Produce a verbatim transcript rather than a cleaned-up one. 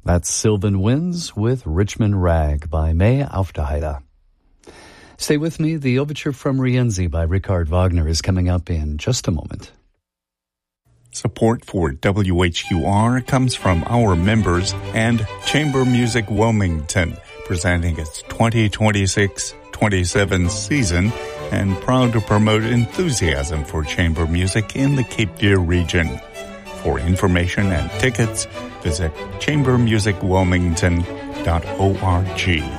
That's Sylvan Winds with Richmond Rag by May Aufderheide. Stay with me. The overture from Rienzi by Richard Wagner is coming up in just a moment. Support for W H U R comes from our members and Chamber Music Wilmington, presenting its twenty twenty-six twenty-seven season and proud to promote enthusiasm for chamber music in the Cape Fear region. For information and tickets, visit chamber music wilmington dot org.